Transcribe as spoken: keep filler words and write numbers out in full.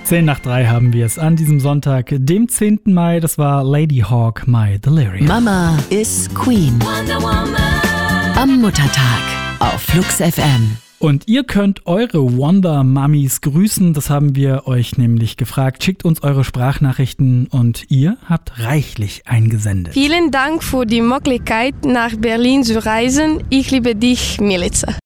Zehn nach drei haben wir es an diesem Sonntag, dem zehnten Mai. Das war Lady Hawk, My Delirium. Mama is Queen. Am Muttertag auf Flux F M. Und ihr könnt eure Wonder Mummies grüßen, das haben wir euch nämlich gefragt. Schickt uns eure Sprachnachrichten und ihr habt reichlich eingesendet. Vielen Dank für die Möglichkeit, nach Berlin zu reisen. Ich liebe dich, Milica.